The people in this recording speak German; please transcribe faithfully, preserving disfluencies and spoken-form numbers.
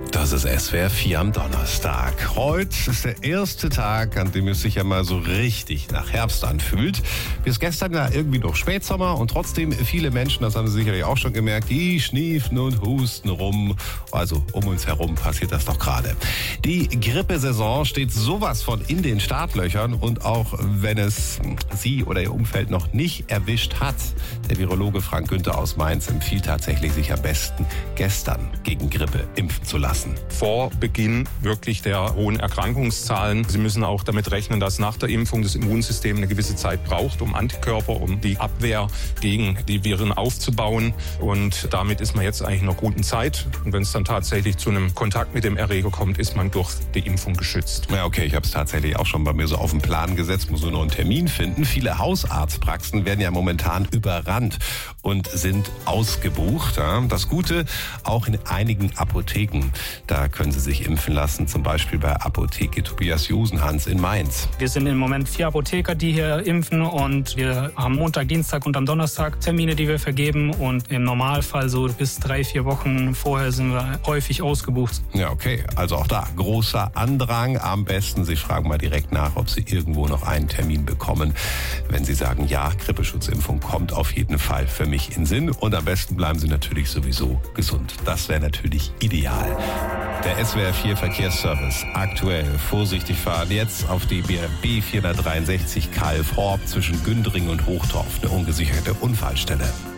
Das ist S W R vier am Donnerstag. Heute ist der erste Tag, an dem es sich ja mal so richtig nach Herbst anfühlt. Bis gestern ja irgendwie noch Spätsommer und trotzdem viele Menschen, das haben Sie sicherlich auch schon gemerkt, die schniefen und husten rum. Also um uns herum passiert das doch gerade. Die Grippesaison steht sowas von in den Startlöchern und auch wenn es Sie oder Ihr Umfeld noch nicht erwischt hat, der Virologe Frank Günther aus Mainz empfiehlt tatsächlich, sich am besten gestern gegen Grippe impfen zu lassen. Vor Beginn wirklich der hohen Erkrankungszahlen. Sie müssen auch damit rechnen, dass nach der Impfung das Immunsystem eine gewisse Zeit braucht, um Antikörper, um die Abwehr gegen die Viren aufzubauen. Und damit ist man jetzt eigentlich in einer guten Zeit. Und wenn es dann tatsächlich zu einem Kontakt mit dem Erreger kommt, ist man durch die Impfung geschützt. Ja, okay, ich habe es tatsächlich auch schon bei mir so auf den Plan gesetzt, muss nur noch einen Termin finden. Viele Hausarztpraxen werden ja momentan überrannt und sind ausgebucht. Ja. Das Gute, auch in einigen Apotheken. Da können Sie sich impfen lassen, zum Beispiel bei Apotheke Tobias Josenhans in Mainz. Wir sind im Moment vier Apotheker, die hier impfen und wir haben Montag, Dienstag und am Donnerstag Termine, die wir vergeben und im Normalfall so bis drei, vier Wochen vorher sind wir häufig ausgebucht. Ja, okay, also auch da großer Andrang. Am besten, Sie fragen mal direkt nach, ob Sie irgendwo noch einen Termin bekommen. Wenn Sie sagen, ja, Grippeschutzimpfung kommt auf jeden Fall für mich in Sinn und am besten bleiben Sie natürlich sowieso gesund. Das wäre natürlich ideal. Der S W R vier Verkehrsservice. Aktuell vorsichtig fahren jetzt auf die B vierhundertdreiundsechzig Kalf-Horb zwischen Gündring und Hochtorf. Eine ungesicherte Unfallstelle.